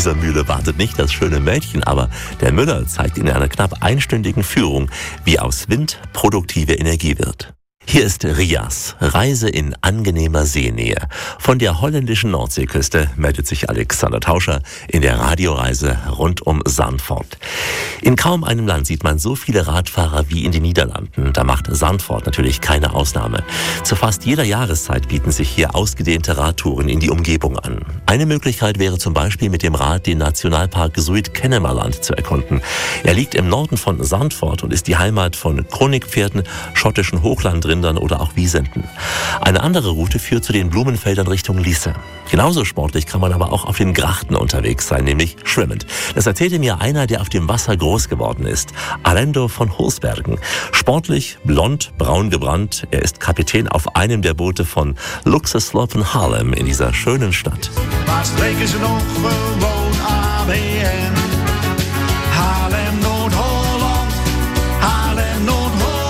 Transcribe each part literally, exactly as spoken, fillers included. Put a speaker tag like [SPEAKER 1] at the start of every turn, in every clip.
[SPEAKER 1] dieser Mühle wartet nicht das schöne Mädchen, aber der Müller zeigt in einer knapp einstündigen Führung, wie aus Wind produktive Energie wird. Hier ist Rias, Reise in angenehmer Seenähe. Von der holländischen Nordseeküste meldet sich Alexander Tauscher in der Radioreise rund um Zandvoort. In kaum einem Land sieht man so viele Radfahrer wie in den Niederlanden. Da macht Zandvoort natürlich keine Ausnahme. Zu fast jeder Jahreszeit bieten sich hier ausgedehnte Radtouren in die Umgebung an. Eine Möglichkeit wäre zum Beispiel mit dem Rad den Nationalpark Zuid-Kennemerland zu erkunden. Er liegt im Norden von Zandvoort und ist die Heimat von Kronigpferden, schottischen Hochlandrindern oder auch Wiesenten. Eine andere Route führt zu den Blumenfeldern Richtung Lisse. Genauso sportlich kann man aber auch auf den Grachten unterwegs sein, nämlich schwimmend. Das erzählte mir einer, der auf dem Wasser groß geworden ist, Arendo von Holsbergen. Sportlich, blond, braun gebrannt. Er ist Kapitän auf einem der Boote von Luxuslopen Haarlem in dieser schönen Stadt.
[SPEAKER 2] Waar spreken ze nog gewoon A B N? Haarlem, Noord-Holland. Haarlem, Noord-Holland.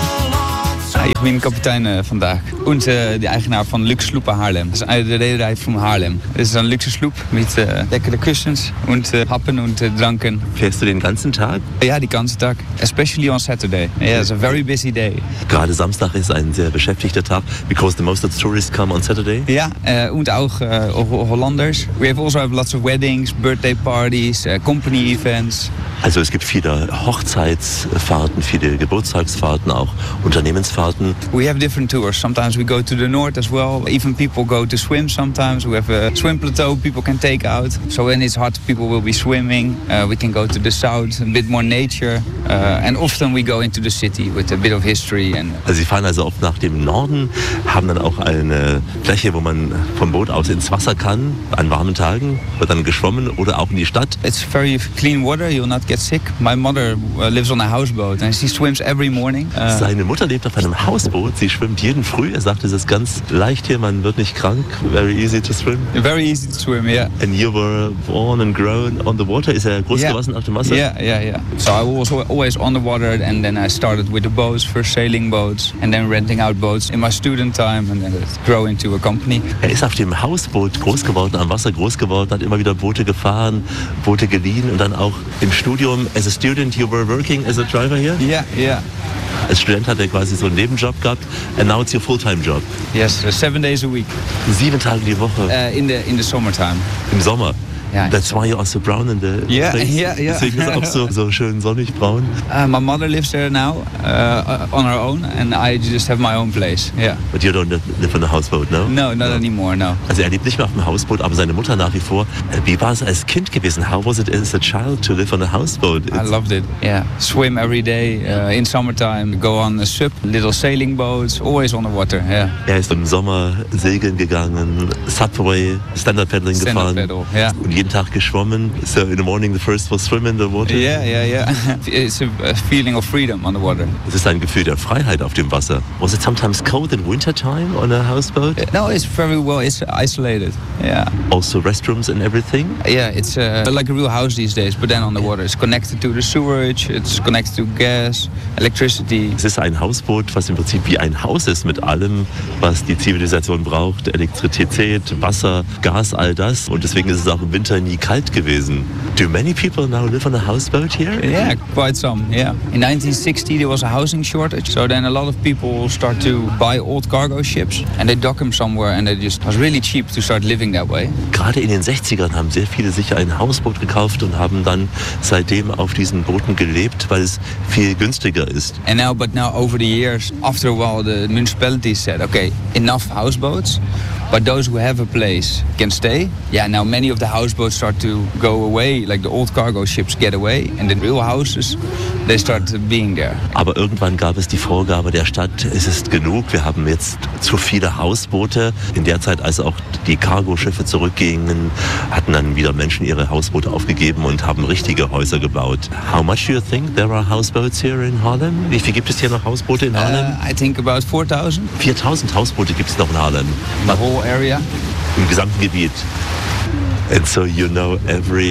[SPEAKER 3] Ik ben kapitein uh, vandaag. En uh, de eigenaar van Luxe Sloep Haarlem. Dat is de rederij van Haarlem. Het is een luxe sloep met uh, lekkere kussens en uh, happen en uh, dranken.
[SPEAKER 1] Fährst du den ganzen Tag?
[SPEAKER 3] Ja, die ganze Tag. Especially on Saturday. Yeah, it's a very busy day.
[SPEAKER 1] Gerade Samstag ist ein sehr beschäftigter Tag, because the most of the tourists come on Saturday.
[SPEAKER 3] Ja, uh, und auch uh, Hollanders. We have also have lots of weddings, birthday parties, uh, company events.
[SPEAKER 1] Also es gibt viele Hochzeitsfahrten, viele Geburtstagsfahrten, auch Unternehmensfahrten.
[SPEAKER 3] We have different tours. Sometimes we go to the north as well. Even people go to swim sometimes. We have a swim plateau people can take out. So when it's hot, people will be swimming. Uh, we can go to the south, a bit more nature. Uh, and often we go into the city with a bit of history. And
[SPEAKER 1] also Sie fahren also oft nach dem Norden, haben dann auch eine Fläche, wo man vom Boot aus ins Wasser kann, an warmen Tagen, wird dann geschwommen oder auch in die Stadt.
[SPEAKER 3] It's very clean water, you'll not get sick. My mother uh, lives on a houseboat and she swims every morning. Uh,
[SPEAKER 1] Seine Mutter lebt auf einem Hausboot, sie schwimmt jeden Früh. Er sagt, es ist ganz leicht hier, man wird nicht krank. Very easy to swim.
[SPEAKER 3] Very easy to swim, yeah.
[SPEAKER 1] And you were born and grown on the water. Ist er groß
[SPEAKER 3] yeah.
[SPEAKER 1] geworden auf dem Wasser?
[SPEAKER 3] Yeah, yeah, yeah. So I was always on the water and then I started with the boats, first sailing boats and then renting out boats in my student time and then it grew into a company.
[SPEAKER 1] Er ist auf dem Hausboot groß geworden, am Wasser groß geworden, hat immer wieder Boote gefahren, Boote geliehen und dann auch im Studium. As a student you were working as a driver here?
[SPEAKER 3] Yeah, yeah.
[SPEAKER 1] Als Student hat er quasi so einen Nebenjob gehabt. And now it's your full-time job.
[SPEAKER 3] Yes, uh, seven days a week.
[SPEAKER 1] Sieben Tage die Woche.
[SPEAKER 3] Uh, in the in the summertime.
[SPEAKER 1] Im Sommer.
[SPEAKER 3] Yeah.
[SPEAKER 1] That's why you're also brown in the
[SPEAKER 3] yeah,
[SPEAKER 1] face.
[SPEAKER 3] Yeah, yeah.
[SPEAKER 1] Deswegen ist er auch so, so schön sonnig braun.
[SPEAKER 3] Uh, my mother lives there now uh, on her own and I just have my own place. Yeah.
[SPEAKER 1] But you don't live on a houseboat, no?
[SPEAKER 3] No, not no. anymore, no.
[SPEAKER 1] Also er lebt nicht mehr auf dem Hausboot, aber seine Mutter nach wie vor. Wie war es als Kind gewesen? How was it as a child to live on a houseboat? It's
[SPEAKER 3] I loved it. Yeah. Swim every day uh, in summertime. Go on a sub, little sailing boats, always on the water. Yeah.
[SPEAKER 1] Er ist im Sommer segeln gegangen, Subway, Stand-Up-Paddling gefahren.
[SPEAKER 3] Paddle, yeah.
[SPEAKER 1] Und jeden Tag geschwommen. So in the morning the first was swim in the water.
[SPEAKER 3] Yeah, yeah, yeah. It's a feeling of freedom on the water.
[SPEAKER 1] Es ist ein Gefühl der Freiheit auf dem Wasser. Was it sometimes cold in winter time on a houseboat?
[SPEAKER 3] No, it's very well. It's isolated. Yeah.
[SPEAKER 1] Also restrooms and everything?
[SPEAKER 3] Yeah, it's uh, like a real house these days, but then on the water. It's connected to the sewerage, it's connected to gas, electricity.
[SPEAKER 1] Es ist ein Hausboot, was im Prinzip wie ein Haus ist mit allem, was die Zivilisation braucht. Elektrizität, Wasser, Gas, all das. Und deswegen ist es auch im Winter nie kalt gewesen. Do many people now live on a houseboat here?
[SPEAKER 3] Yeah, quite some, yeah. In nineteen sixty there was a housing shortage, so then a lot of people start to buy old cargo ships and they dock them somewhere and it just was really cheap to start living that way.
[SPEAKER 1] Gerade in den sechzigern haben sehr viele sich ein Hausboot gekauft und haben dann seitdem auf diesen Booten gelebt, weil es viel günstiger ist.
[SPEAKER 3] And now, but now over the years, after a while the municipalities said, okay, enough houseboats. But those who have a place can stay. Yeah, now many of the houseboats start to go away, like the old cargo ships get away, and the real houses, they start being there.
[SPEAKER 1] Aber irgendwann gab es die Vorgabe der Stadt, es ist genug, wir haben jetzt zu viele Hausboote. In der Zeit, als auch die Cargoschiffe zurückgingen, hatten dann wieder Menschen ihre Hausboote aufgegeben und haben richtige Häuser gebaut. How much do you think there are houseboats here in Haarlem? Wie viel gibt es hier noch Hausboote in Haarlem?
[SPEAKER 3] Uh, I think about four thousand.
[SPEAKER 1] viertausend Hausboote gibt es noch in Haarlem.
[SPEAKER 3] The whole area?
[SPEAKER 1] Im gesamten Gebiet. And so you know every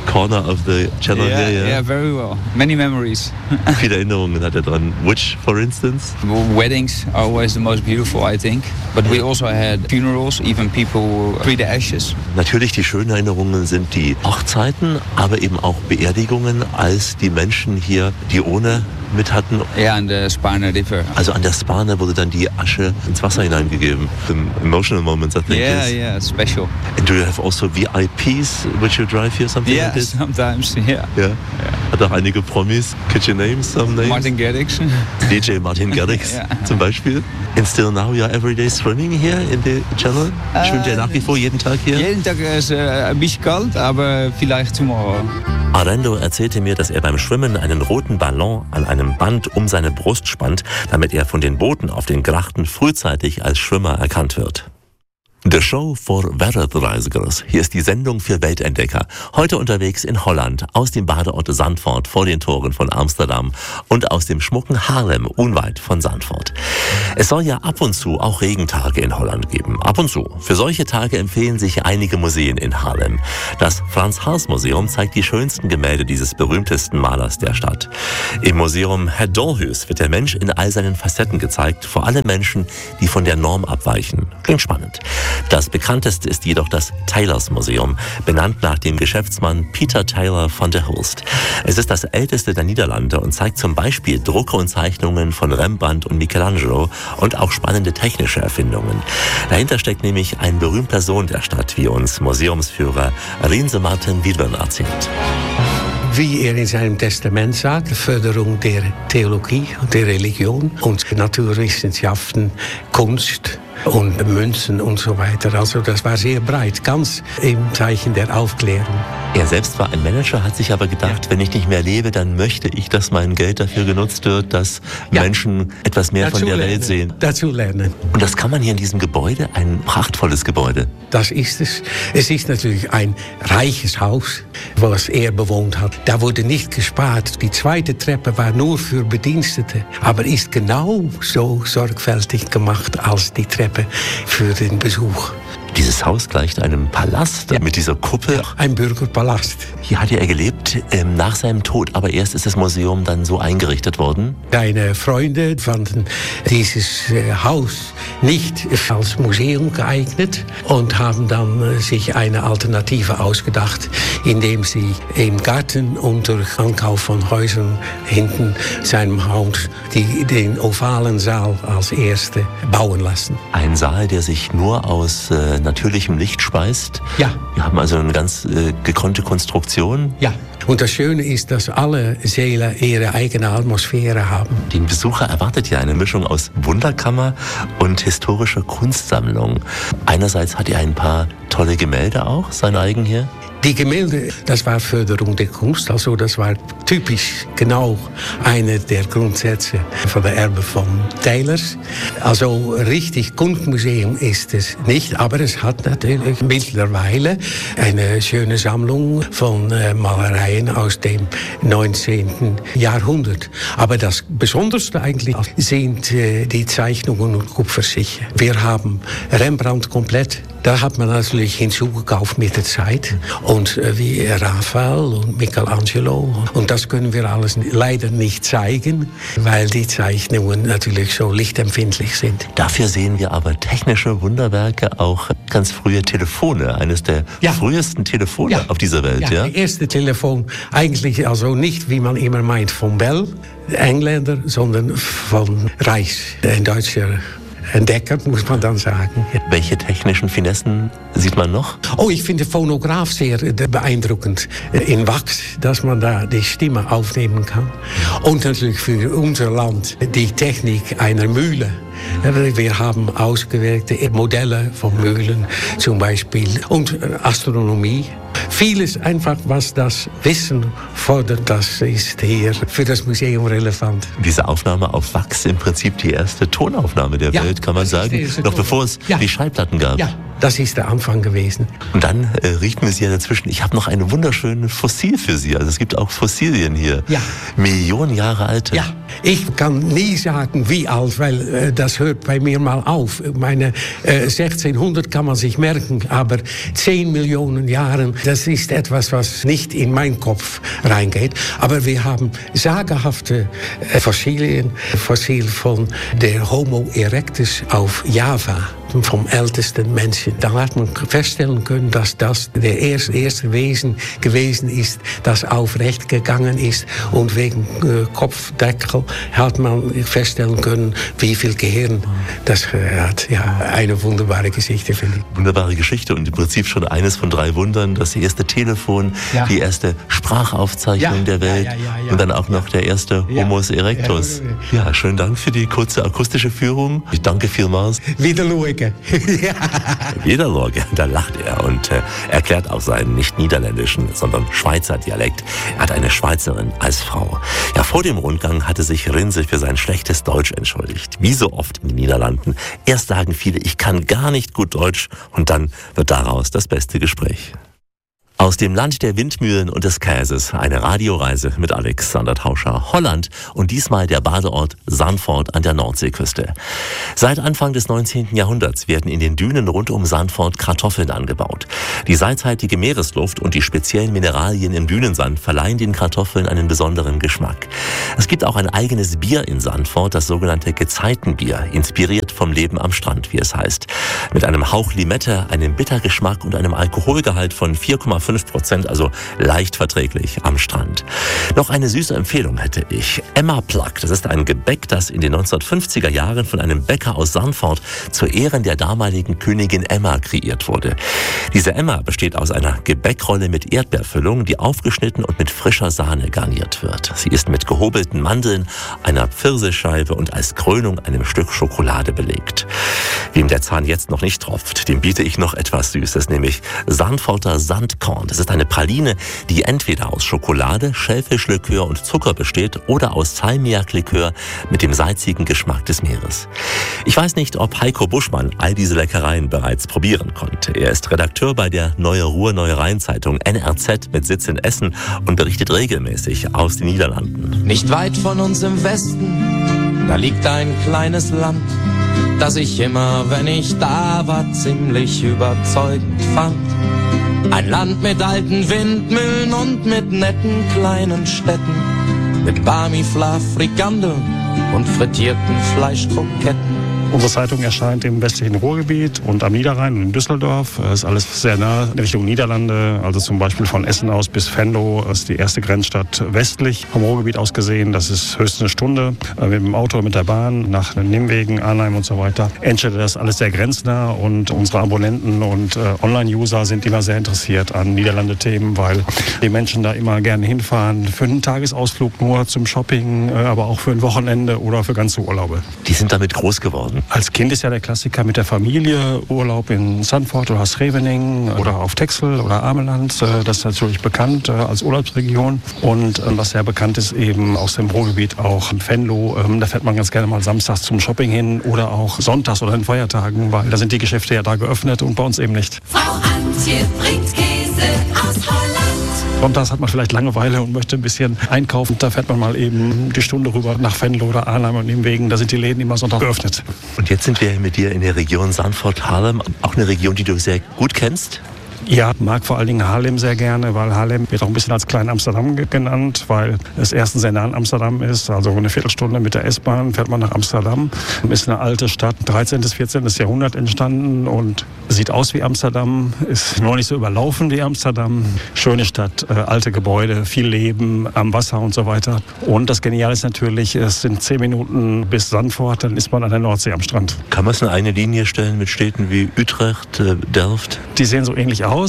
[SPEAKER 1] corner of the channel
[SPEAKER 3] yeah,
[SPEAKER 1] here. Yeah,
[SPEAKER 3] yeah, very well. Many memories.
[SPEAKER 1] Viele Erinnerungen hat er dran. Which, for instance?
[SPEAKER 3] Weddings are always the most beautiful, I think. But we also had funerals, even people pre the ashes.
[SPEAKER 1] Natürlich, die schönen Erinnerungen sind die Hochzeiten, aber eben auch Beerdigungen, als die Menschen hier die Urne mit hatten.
[SPEAKER 3] Ja, an der Sparner River.
[SPEAKER 1] Also an der Sparner wurde dann die Asche ins Wasser hineingegeben. Emotional moments, I think.
[SPEAKER 3] Yeah,
[SPEAKER 1] is.
[SPEAKER 3] yeah, special.
[SPEAKER 1] And do you have also V I Ps which you drive here, something
[SPEAKER 3] yeah,
[SPEAKER 1] like this?
[SPEAKER 3] sometimes, yeah.
[SPEAKER 1] Yeah. yeah. Hat auch einige Promis. Could you name some names?
[SPEAKER 3] Martin Garrix.
[SPEAKER 1] D J Martin Garrix
[SPEAKER 3] yeah.
[SPEAKER 1] zum Beispiel. And still now you are every day swimming here in the channel? Uh, Schwimmt ihr nach wie vor jeden Tag hier?
[SPEAKER 3] Jeden Tag ist äh, ein bisschen kalt, aber vielleicht tomorrow.
[SPEAKER 1] Arendo erzählte mir, dass er beim Schwimmen einen roten Ballon an einem Band um seine Brust spannt, damit er von den Booten auf den Grachten frühzeitig als Schwimmer erkannt wird. The Show for Wereldreizigers. Hier ist die Sendung für Weltentdecker. Heute unterwegs in Holland, aus dem Badeort Zandvoort vor den Toren von Amsterdam und aus dem schmucken Haarlem unweit von Zandvoort. Es soll ja ab und zu auch Regentage in Holland geben. Ab und zu. Für solche Tage empfehlen sich einige Museen in Haarlem. Das Frans-Hals-Museum zeigt die schönsten Gemälde dieses berühmtesten Malers der Stadt. Im Museum Het Doolhuis wird der Mensch in all seinen Facetten gezeigt, vor allem Menschen, die von der Norm abweichen. Klingt spannend. Das bekannteste ist jedoch das Taylors Museum, benannt nach dem Geschäftsmann Peter Taylor van der Hulst. Es ist das älteste der Niederlande und zeigt zum Beispiel Drucke und Zeichnungen von Rembrandt und Michelangelo und auch spannende technische Erfindungen. Dahinter steckt nämlich ein berühmter Sohn der Stadt, wie uns Museumsführer Rinse Martin Wiedlin erzählt.
[SPEAKER 4] Wie er in seinem Testament sagt, Förderung der Theologie und der Religion und Naturwissenschaften, Kunst und Münzen und so weiter. Also das war sehr breit, ganz im Zeichen der Aufklärung.
[SPEAKER 1] Er selbst war ein Manager, hat sich aber gedacht, ja. wenn ich nicht mehr lebe, dann möchte ich, dass mein Geld dafür genutzt wird, dass ja. Menschen etwas mehr dazu von der
[SPEAKER 4] lernen.
[SPEAKER 1] Welt sehen.
[SPEAKER 4] Dazu lernen.
[SPEAKER 1] Und das kann man hier in diesem Gebäude, ein prachtvolles Gebäude.
[SPEAKER 4] Das ist es. Es ist natürlich ein reiches Haus, was er bewohnt hat. Da wurde nicht gespart. Die zweite Treppe war nur für Bedienstete, aber ist genau so sorgfältig gemacht als die Treppe für den Besuch.
[SPEAKER 1] Dieses Haus gleicht einem Palast ja. mit dieser Kuppel.
[SPEAKER 4] Ja, ein Bürgerpalast.
[SPEAKER 1] Hier hatte er gelebt ähm, nach seinem Tod, aber erst ist das Museum dann so eingerichtet worden.
[SPEAKER 4] Seine Freunde fanden dieses äh, Haus nicht als Museum geeignet und haben dann äh, sich eine Alternative ausgedacht, indem sie im Garten unter Ankauf von Häusern hinten seinem Haus die, den ovalen Saal als erste bauen lassen.
[SPEAKER 1] Ein Saal, der sich nur aus äh, natürlichem Licht speist.
[SPEAKER 4] Ja.
[SPEAKER 1] Wir haben also eine ganz äh, gekonnte Konstruktion.
[SPEAKER 4] Ja. Und das Schöne ist, dass alle Säle ihre eigene Atmosphäre haben.
[SPEAKER 1] Den Besucher erwartet ja eine Mischung aus Wunderkammer und historischer Kunstsammlung. Einerseits hat er ein paar tolle Gemälde auch, sein eigen hier.
[SPEAKER 4] Die Gemälde, das war Förderung der Kunst, also das war typisch genau einer der Grundsätze von der Erbe von Taylors. Also richtig Kunstmuseum ist es nicht, aber es hat natürlich mittlerweile eine schöne Sammlung von äh, Malereien aus dem neunzehnten Jahrhundert. Aber das Besonderste eigentlich sind äh, die Zeichnungen und Kupferstiche. Wir haben Rembrandt komplett. Da hat man natürlich hinzugekauft mit der Zeit. Und äh, wie Raphael und Michelangelo. Und das können wir alles leider nicht zeigen, weil die Zeichnungen natürlich so lichtempfindlich sind.
[SPEAKER 1] Dafür sehen wir aber technische Wunderwerke, auch ganz frühe Telefone. Eines der ja. frühesten Telefone ja. auf dieser Welt. Ja,
[SPEAKER 4] ja, das erste Telefon eigentlich also nicht, wie man immer meint, von Bell, Engländer, sondern von Reis, ein deutscher Entdecker, muss man dann sagen.
[SPEAKER 1] Welche technischen Finessen sieht man noch?
[SPEAKER 4] Oh, ich finde Phonograph sehr beeindruckend. In Wachs, dass man da die Stimme aufnehmen kann. Und natürlich für unser Land die Technik einer Mühle. Wir haben ausgewählte Modelle von Mühlen zum Beispiel und Astronomie. Vieles einfach, was das Wissen das ist hier für das Museum relevant.
[SPEAKER 1] Diese Aufnahme auf Wachs, im Prinzip die erste Tonaufnahme der ja, Welt, kann man sagen, noch bevor es ja. die Schallplatten gab.
[SPEAKER 4] Ja, das ist der Anfang gewesen.
[SPEAKER 1] Und dann äh, riecht mir Sie ja dazwischen, ich habe noch ein wunderschönes Fossil für Sie. Also es gibt auch Fossilien hier.
[SPEAKER 4] Ja.
[SPEAKER 1] Millionen Jahre alte.
[SPEAKER 4] Ja, ich kann nie sagen, wie alt, weil äh, das hört bei mir mal auf. Meine äh, sechzehnhundert kann man sich merken, aber zehn Millionen Jahre, das ist etwas, was nicht in meinen Kopf reingeht. Aber wir haben sagenhafte äh, Fossilien, Fossil von der Homo erectus auf Java, vom ältesten Menschen. Da hat man feststellen können, dass das der erste, erste Wesen gewesen ist, das aufrecht gegangen ist. Und wegen äh, Kopfdeckel hat man feststellen können, wie viel Gehirn das äh, hat. Ja, eine wunderbare Geschichte, finde ich.
[SPEAKER 1] Wunderbare Geschichte und im Prinzip schon eines von drei Wundern. Das erste Telefon, ja. die erste Sprachaufzeichnung ja. der Welt ja, ja, ja, ja. und dann auch noch der erste ja. Homo erectus. Ja. ja, schönen Dank für die kurze akustische Führung. Ich danke vielmals.
[SPEAKER 4] Wieder schauen.
[SPEAKER 1] Ja. Wieder Lorge, da lacht er und äh, erklärt auch seinen nicht niederländischen, sondern Schweizer Dialekt. Er hat eine Schweizerin als Frau. Ja, vor dem Rundgang hatte sich Rinse für sein schlechtes Deutsch entschuldigt. Wie so oft in den Niederlanden. Erst sagen viele, ich kann gar nicht gut Deutsch und dann wird daraus das beste Gespräch. Aus dem Land der Windmühlen und des Käses eine Radioreise mit Alexander Tauscher. Holland und diesmal der Badeort Zandvoort an der Nordseeküste. Seit Anfang des neunzehnten Jahrhunderts werden in den Dünen rund um Zandvoort Kartoffeln angebaut. Die salzhaltige Meeresluft und die speziellen Mineralien im Dünensand verleihen den Kartoffeln einen besonderen Geschmack. Es gibt auch ein eigenes Bier in Zandvoort, das sogenannte Gezeitenbier, inspiriert vom Leben am Strand, wie es heißt. Mit einem Hauch Limette, einem Bittergeschmack und einem Alkoholgehalt von vier Komma fünf Prozent, also leicht verträglich am Strand. Noch eine süße Empfehlung hätte ich. Emma Plug, das ist ein Gebäck, das in den neunzehnhundertfünfziger Jahren von einem Bäcker aus Zandvoort zu Ehren der damaligen Königin Emma kreiert wurde. Diese Emma besteht aus einer Gebäckrolle mit Erdbeerfüllung, die aufgeschnitten und mit frischer Sahne garniert wird. Sie ist mit gehobelten Mandeln, einer Pfirsichscheibe und als Krönung einem Stück Schokolade belegt. Wem der Zahn jetzt noch nicht tropft, dem biete ich noch etwas Süßes, nämlich Zandvoorter Sandkorn. Das ist eine Praline, die entweder aus Schokolade, Schellfischlikör und Zucker besteht oder aus Salmiaklikör mit dem salzigen Geschmack des Meeres. Ich weiß nicht, ob Heiko Buschmann all diese Leckereien bereits probieren konnte. Er ist Redakteur bei der Neue Ruhr Neue Rheinzeitung N R Z mit Sitz in Essen und berichtet regelmäßig aus den Niederlanden.
[SPEAKER 5] Nicht weit von uns im Westen, da liegt ein kleines Land, das ich immer, wenn ich da war, ziemlich überzeugend fand. Ein Land mit alten Windmühlen und mit netten kleinen Städten, mit Barmifla, Frikandeln und frittierten Fleischkroketten.
[SPEAKER 6] Unsere Zeitung erscheint im westlichen Ruhrgebiet und am Niederrhein und in Düsseldorf. Das ist alles sehr nah in Richtung Niederlande, also zum Beispiel von Essen aus bis Venlo. Das ist die erste Grenzstadt westlich vom Ruhrgebiet aus gesehen. Das ist höchstens eine Stunde mit dem Auto, mit der Bahn, nach Nimwegen, Arnheim und so weiter. Enschede, das ist alles sehr grenznah und unsere Abonnenten und äh, Online-User sind immer sehr interessiert an Niederlande-Themen, weil die Menschen da immer gerne hinfahren für einen Tagesausflug nur zum Shopping, äh, aber auch für ein Wochenende oder für ganze Urlaube.
[SPEAKER 1] Die sind damit groß geworden.
[SPEAKER 6] Als Kind ist ja der Klassiker mit der Familie, Urlaub in Zandvoort oder Scheveningen oder auf Texel oder Ameland. Das ist natürlich bekannt als Urlaubsregion. Und was sehr bekannt ist eben aus dem Ruhrgebiet auch Venlo. Da fährt man ganz gerne mal samstags zum Shopping hin oder auch sonntags oder in Feiertagen, weil da sind die Geschäfte ja da geöffnet und bei uns eben nicht.
[SPEAKER 7] Frau Antje bringt Käse aus Holland.
[SPEAKER 6] Sonntags hat man vielleicht Langeweile und möchte ein bisschen einkaufen. Da fährt man mal eben die Stunde rüber nach Venlo oder Arnheim und Nimwegen. Da sind die Läden immer Sonntag geöffnet.
[SPEAKER 1] Und jetzt sind wir mit dir in der Region Zandvoort-Haarlem, auch eine Region, die du sehr gut kennst.
[SPEAKER 6] Ja, mag vor allen Dingen Haarlem sehr gerne, weil Haarlem wird auch ein bisschen als Klein Amsterdam genannt, weil es erstens sehr nah an Amsterdam ist. Also eine Viertelstunde mit der S-Bahn fährt man nach Amsterdam. Ist eine alte Stadt, dreizehnten bis vierzehnten Jahrhundert entstanden und sieht aus wie Amsterdam. Ist noch nicht so überlaufen wie Amsterdam. Schöne Stadt, äh, alte Gebäude, viel Leben am Wasser und so weiter. Und das Geniale ist natürlich, es sind zehn Minuten bis Zandvoort, dann ist man an der Nordsee am Strand.
[SPEAKER 1] Kann man es in eine Linie stellen mit Städten wie Utrecht, äh, Delft?
[SPEAKER 6] Die sehen so ähnlich aus.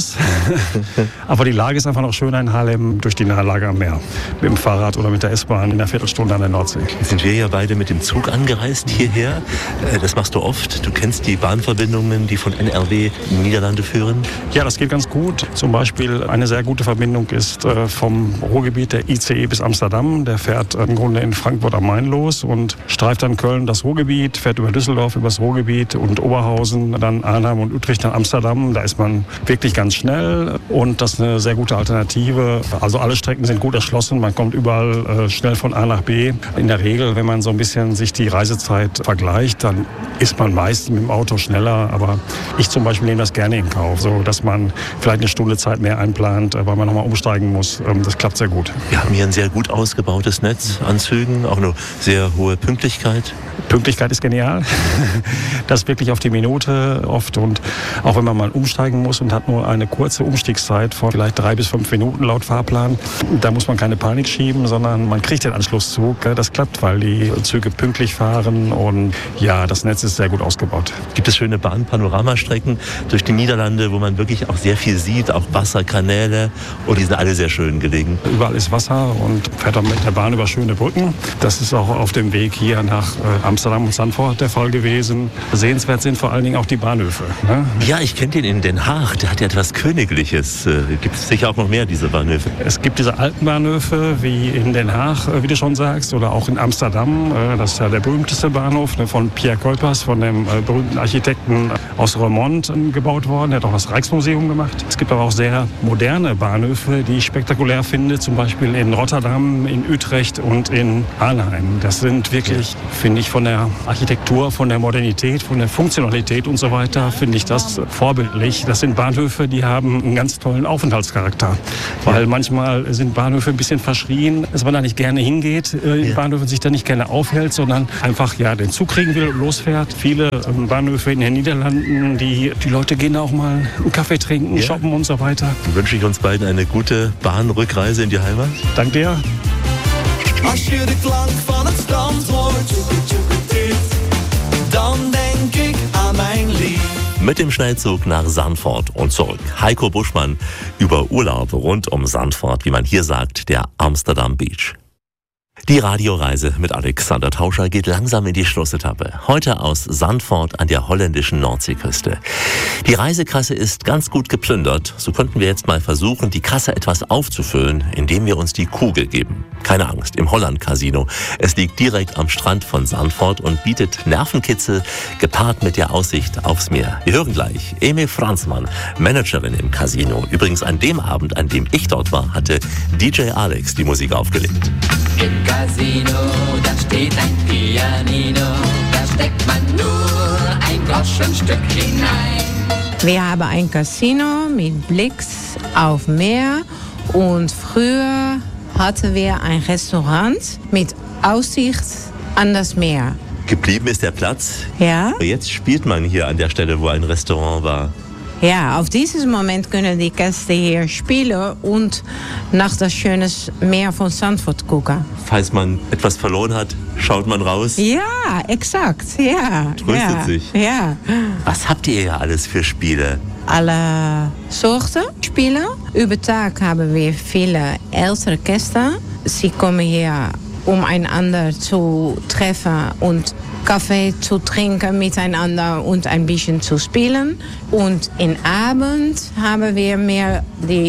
[SPEAKER 6] Aber die Lage ist einfach noch schöner in Haarlem durch die Nahelage am Meer. Mit dem Fahrrad oder mit der S-Bahn in einer Viertelstunde an der Nordsee.
[SPEAKER 1] Jetzt sind wir ja beide mit dem Zug angereist hierher. Das machst du oft. Du kennst die Bahnverbindungen, die von N R W die Niederlande führen?
[SPEAKER 6] Ja, das geht ganz gut. Zum Beispiel eine sehr gute Verbindung ist äh, vom Ruhrgebiet der I C E bis Amsterdam. Der fährt im Grunde in Frankfurt am Main los und streift dann Köln das Ruhrgebiet, fährt über Düsseldorf über das Ruhrgebiet und Oberhausen, dann Arnhem und Utrecht nach Amsterdam. Da ist man wirklich ganz schnell und das ist eine sehr gute Alternative. Also alle Strecken sind gut erschlossen. Man kommt überall äh, schnell von A nach B. In der Regel, wenn man so ein bisschen sich die Reisezeit vergleicht, dann ist man meist mit dem Auto schneller. Aber ich zum Beispiel nehme das gerne in Kauf, so dass man vielleicht eine Stunde Zeit mehr einplant, weil man nochmal umsteigen muss. Das klappt sehr gut.
[SPEAKER 1] Wir haben hier ein sehr gut ausgebautes Netz an Zügen, auch eine sehr hohe Pünktlichkeit.
[SPEAKER 6] Pünktlichkeit ist genial. Das wirklich auf die Minute oft. Und auch wenn man mal umsteigen muss und hat nur eine kurze Umstiegszeit von vielleicht drei bis fünf Minuten laut Fahrplan, da muss man keine Panik schieben, sondern man kriegt den Anschlusszug. Das klappt, weil die Züge pünktlich fahren und ja, das Netz ist sehr gut ausgebaut.
[SPEAKER 1] Gibt es schöne Bahnpanoramastrecken durch die Niederlande, wo man wirklich auch sehr viel sieht, auch Wasserkanäle, und die sind alle sehr schön gelegen.
[SPEAKER 6] Überall ist Wasser und fährt dann mit der Bahn über schöne Brücken. Das ist auch auf dem Weg hier nach äh, Amsterdam und Zandvoort der Fall gewesen. Sehenswert sind vor allen Dingen auch die Bahnhöfe. Ne?
[SPEAKER 1] Ja, ich kenne den in Den Haag, der hat ja etwas Königliches. Äh, gibt es sicher auch noch mehr, diese Bahnhöfe?
[SPEAKER 6] Es gibt diese alten Bahnhöfe, wie in Den Haag, äh, wie du schon sagst, oder auch in Amsterdam. Äh, das ist ja der berühmteste Bahnhof, ne, von Pierre Kuipers, von dem äh, berühmten Architekten aus Roermond äh, gebaut worden. Der hat auch das Rijksmuseum gemacht. Es gibt aber auch sehr moderne Bahnhöfe, die ich spektakulär finde, zum Beispiel in Rotterdam, in Utrecht und in Arnhem. Das sind wirklich, finde ich, von der Architektur, von der Modernität, von der Funktionalität und so weiter, finde ich das vorbildlich. Das sind Bahnhöfe, die haben einen ganz tollen Aufenthaltscharakter. Weil manchmal sind Bahnhöfe ein bisschen verschrien, dass man da nicht gerne hingeht, äh, in Bahnhöfen sich da nicht gerne aufhält, sondern einfach ja den Zug kriegen will und losfährt. Viele ähm, Bahnhöfe in den Niederlanden, die, die Leute gehen auch mal einen Kaffee trinken, ja, shoppen und so weiter.
[SPEAKER 1] Dann wünsche ich uns beiden eine gute Bahnrückreise in die Heimat.
[SPEAKER 6] Dank dir.
[SPEAKER 2] Als je de klank van het strand hoort, dan denk ik aan mijn lief.
[SPEAKER 1] Mit dem Schnellzug nach Zandvoort und zurück. Heiko Buschmann über Urlaub rund um Zandvoort, wie man hier sagt, der Amsterdam Beach. Die Radioreise mit Alexander Tauscher geht langsam in die Schlussetappe. Heute aus Zandvoort an der holländischen Nordseeküste. Die Reisekasse ist ganz gut geplündert. So könnten wir jetzt mal versuchen, die Kasse etwas aufzufüllen, indem wir uns die Kugel geben. Keine Angst, im Holland Casino. Es liegt direkt am Strand von Zandvoort und bietet Nervenkitzel, gepaart mit der Aussicht aufs Meer. Wir hören gleich Emil Franzmann, Managerin im Casino. Übrigens an dem Abend, an dem ich dort war, hatte D J Alex die Musik aufgelegt.
[SPEAKER 7] Im Casino, da steht ein Pianino, da steckt man nur ein Groschenstück hinein.
[SPEAKER 8] Wir haben ein Casino mit Blick auf Meer und früher hatten wir ein Restaurant mit Aussicht an das Meer.
[SPEAKER 1] Geblieben ist der Platz.
[SPEAKER 8] Ja?
[SPEAKER 1] Jetzt spielt man hier an der Stelle, wo ein Restaurant war.
[SPEAKER 8] Ja, auf dieses Moment können die Gäste hier spielen und nach das schöne Meer von Zandvoort gucken.
[SPEAKER 1] Falls man etwas verloren hat, schaut man raus.
[SPEAKER 8] Ja, exakt, ja.
[SPEAKER 1] Tröstet
[SPEAKER 8] ja,
[SPEAKER 1] sich.
[SPEAKER 8] Ja.
[SPEAKER 1] Was habt ihr hier alles für Spiele?
[SPEAKER 8] Alle Sorten Spiele. Über Tag haben wir viele ältere Gäste. Sie kommen hier, um einander zu treffen und Kaffee zu trinken miteinander und ein bisschen zu spielen. Und im Abend haben wir mehr die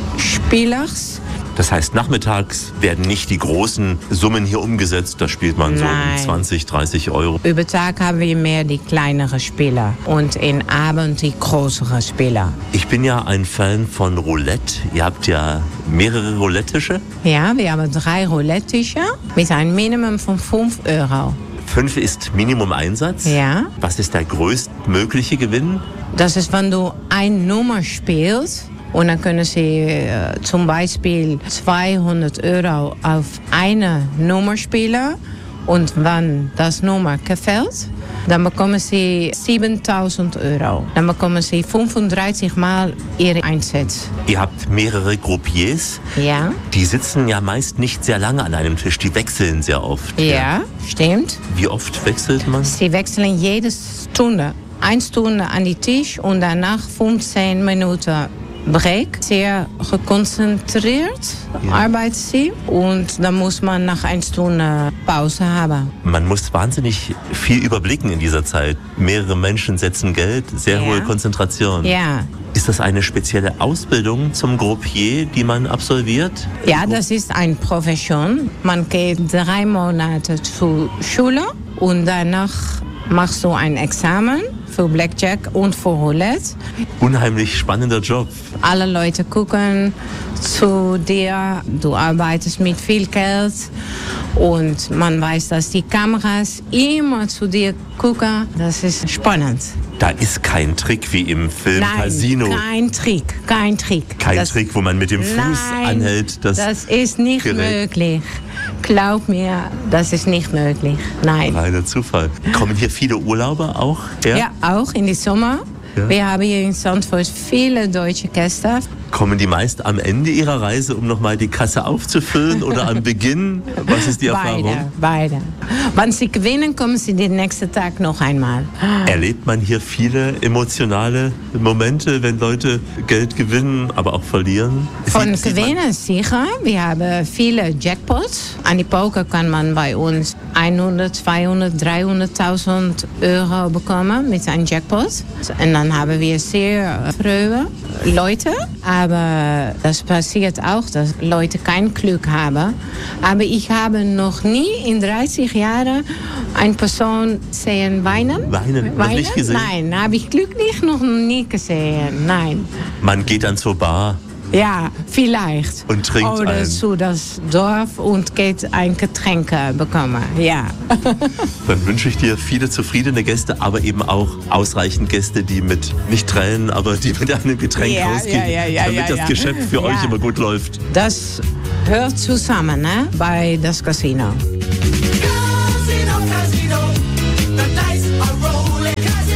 [SPEAKER 8] Spielers.
[SPEAKER 1] Das heißt, nachmittags werden nicht die großen Summen hier umgesetzt. Da spielt man so
[SPEAKER 8] Nein.
[SPEAKER 1] um zwanzig, dreißig Euro.
[SPEAKER 8] Über Tag haben wir mehr die kleineren Spieler und im Abend die größeren Spieler.
[SPEAKER 1] Ich bin ja ein Fan von Roulette. Ihr habt ja mehrere Roulette-Tische.
[SPEAKER 8] Ja, wir haben drei Roulette-Tische mit einem Minimum von fünf Euro.
[SPEAKER 1] Fünf ist Minimum-Einsatz.
[SPEAKER 8] Ja.
[SPEAKER 1] Was ist der größtmögliche Gewinn?
[SPEAKER 8] Das ist, wenn du eine Nummer spielst und dann können sie äh, zum Beispiel zweihundert Euro auf eine Nummer spielen und wenn das Nummer gefällt, dann bekommen sie siebentausend Euro. Dann bekommen sie fünfunddreißig Mal ihre Einsatz.
[SPEAKER 1] Ihr habt mehrere Groupiers.
[SPEAKER 8] Ja.
[SPEAKER 1] Die sitzen ja meist nicht sehr lange an einem Tisch. Die wechseln sehr oft.
[SPEAKER 8] Ja, stimmt.
[SPEAKER 1] Wie oft wechselt man?
[SPEAKER 8] Sie wechseln jede Stunde. Eine Stunde an die Tisch und danach fünfzehn Minuten Break. Sehr gekonzentriert
[SPEAKER 1] Ja.
[SPEAKER 8] arbeitet sie und dann muss man nach einer Stunde Pause haben.
[SPEAKER 1] Man muss wahnsinnig viel überblicken in dieser Zeit. Mehrere Menschen setzen Geld, sehr
[SPEAKER 8] Ja.
[SPEAKER 1] hohe Konzentration.
[SPEAKER 8] Ja.
[SPEAKER 1] Ist das eine spezielle Ausbildung zum Groupier, die man absolviert?
[SPEAKER 8] Ja, das ist eine Profession. Man geht drei Monate zur Schule und danach machst du ein Examen für Blackjack und für Roulette.
[SPEAKER 1] Unheimlich spannender Job.
[SPEAKER 8] Alle Leute gucken zu dir, du arbeitest mit viel Geld und man weiß, dass die Kameras immer zu dir gucken. Das ist spannend.
[SPEAKER 1] Da ist kein Trick wie im Film
[SPEAKER 8] Nein,
[SPEAKER 1] Casino.
[SPEAKER 8] kein Trick, kein Trick.
[SPEAKER 1] Kein
[SPEAKER 8] das,
[SPEAKER 1] Trick, wo man mit dem Fuß
[SPEAKER 8] nein,
[SPEAKER 1] anhält. Das,
[SPEAKER 8] das ist nicht
[SPEAKER 1] Gerät.
[SPEAKER 8] möglich. Glaub mir, das ist nicht möglich. Nein.
[SPEAKER 1] Reiner Zufall. Kommen hier viele Urlauber auch her?
[SPEAKER 8] Ja, auch in die Sommer.
[SPEAKER 1] Ja.
[SPEAKER 8] Wir haben hier in Zandvoort viele deutsche Gäste.
[SPEAKER 1] Kommen die meist am Ende ihrer Reise, um nochmal die Kasse aufzufüllen oder am Beginn? Was ist die Erfahrung?
[SPEAKER 8] Beide, beide. Wenn sie gewinnen, kommen sie den nächsten Tag noch einmal.
[SPEAKER 1] Erlebt man hier viele emotionale Momente, wenn Leute Geld gewinnen, aber auch verlieren?
[SPEAKER 8] Von
[SPEAKER 1] Sieht- sieht man-
[SPEAKER 8] Gewinnen sicher. Wir haben viele Jackpots. An die Poker kann man bei uns hundert, zweihundert, dreihunderttausend Euro bekommen mit einem Jackpot. Und dann haben wir sehr frühe Leute. Aber das passiert auch, dass Leute kein Glück haben. Aber ich habe noch nie in dreißig Jahren eine Person sehen weinen.
[SPEAKER 1] Weinen? Noch nicht gesehen?
[SPEAKER 8] Nein, habe ich glücklich noch nie gesehen. Nein.
[SPEAKER 1] Man geht dann zur Bar.
[SPEAKER 8] Ja, vielleicht.
[SPEAKER 1] Und trinkt
[SPEAKER 8] Oder
[SPEAKER 1] ein.
[SPEAKER 8] zu das Dorf und geht ein Getränk bekommen. Ja.
[SPEAKER 1] Dann wünsche ich dir viele zufriedene Gäste, aber eben auch ausreichend Gäste, die mit, nicht Tränen, aber die mit einem Getränk
[SPEAKER 8] Ja,
[SPEAKER 1] rausgehen,
[SPEAKER 8] ja, ja, ja,
[SPEAKER 1] damit
[SPEAKER 8] ja,
[SPEAKER 1] das
[SPEAKER 8] ja.
[SPEAKER 1] Geschäft für
[SPEAKER 8] Ja.
[SPEAKER 1] euch immer gut läuft.
[SPEAKER 8] Das hört zusammen, ne? Bei das Casino.
[SPEAKER 2] Casino, Casino, the dice are rolling.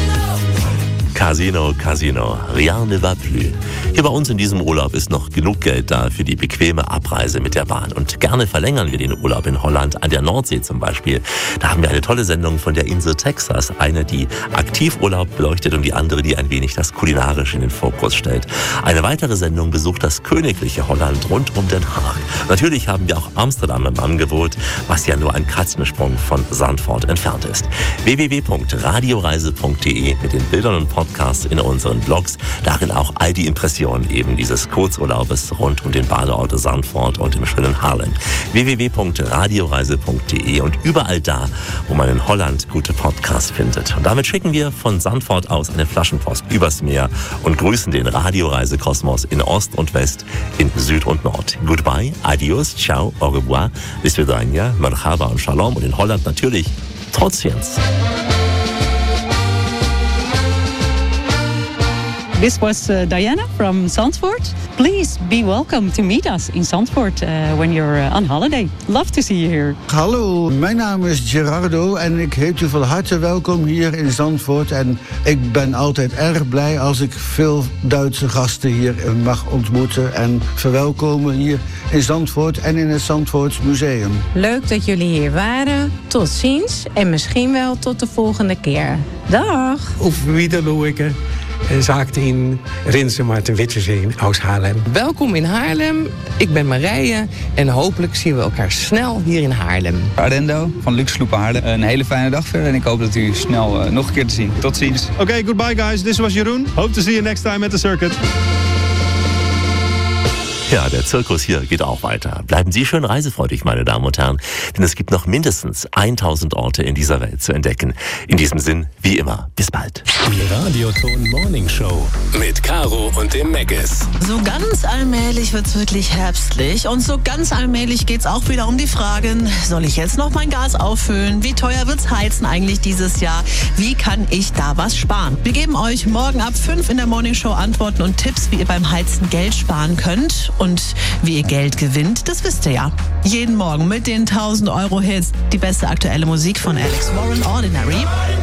[SPEAKER 2] Casino.
[SPEAKER 1] Casino, Casino, rien ne va plus. Hier bei uns in diesem Urlaub ist noch genug Geld da für die bequeme Abreise mit der Bahn. Und gerne verlängern wir den Urlaub in Holland, an der Nordsee zum Beispiel. Da haben wir eine tolle Sendung von der Insel Texas. Eine, die Aktivurlaub beleuchtet und die andere, die ein wenig das Kulinarische in den Fokus stellt. Eine weitere Sendung besucht das königliche Holland rund um Den Haag. Natürlich haben wir auch Amsterdam im Angebot, was ja nur ein Katzensprung von Zandvoort entfernt ist. w w w punkt radioreise punkt de mit den Bildern und Podcasts in unseren Blogs. Darin auch all die Impressionen eben dieses Kurzurlaubes rund um den Badeort Zandvoort und im schönen Haarlem. w w w punkt radioreise punkt de und überall da, wo man in Holland gute Podcasts findet. Und damit schicken wir von Zandvoort aus eine Flaschenpost übers Meer und grüßen den Radioreisekosmos in Ost und West, in Süd und Nord. Goodbye, adios, ciao, au revoir, bis vidania, marhaba und shalom und in Holland natürlich Trotzjens.
[SPEAKER 9] This was uh, Diana from Zandvoort. Please be welcome to meet us in Zandvoort uh, when you're uh, on holiday. Love to see you here.
[SPEAKER 10] Hallo, mijn naam is Gerardo en ik heet u van harte welkom hier in Zandvoort. En ik ben altijd erg blij als ik veel Duitse gasten hier mag ontmoeten en verwelkomen hier in Zandvoort en in het Zandvoorts Museum.
[SPEAKER 8] Leuk dat jullie hier waren. Tot ziens en misschien wel tot de volgende keer. Dag!
[SPEAKER 4] Auf Wiedersehen, sagt Ihnen Rinse Martin Witterzeen aus Haarlem.
[SPEAKER 11] Welkom in Haarlem. Ik ben Marije en hopelijk zien we elkaar snel hier in Haarlem.
[SPEAKER 3] Ardendo van Luxe Sloep Haarlem. Een hele fijne dag verder en ik hoop dat u snel uh, nog een keer te zien. Tot ziens.
[SPEAKER 6] Okay, goodbye guys. This was Jeroen. Hope to see you next time at the circuit.
[SPEAKER 1] Ja, der Zirkus hier geht auch weiter. Bleiben Sie schön reisefreudig, meine Damen und Herren, denn es gibt noch mindestens tausend Orte in dieser Welt zu entdecken. In diesem Sinn, wie immer, bis bald.
[SPEAKER 12] Die Radioton Morning Show mit Caro und dem Meggis.
[SPEAKER 13] So ganz allmählich wird's wirklich herbstlich und so ganz allmählich geht's auch wieder um die Fragen, soll ich jetzt noch mein Gas auffüllen? Wie teuer wird's heizen eigentlich dieses Jahr? Wie kann ich da was sparen? Wir geben euch morgen ab fünf in der Morning Show Antworten und Tipps, wie ihr beim Heizen Geld sparen könnt. Und wie ihr Geld gewinnt, das wisst ihr ja. Jeden Morgen mit den tausend Euro Hits. Die beste aktuelle Musik von Alex Warren, Ordinary.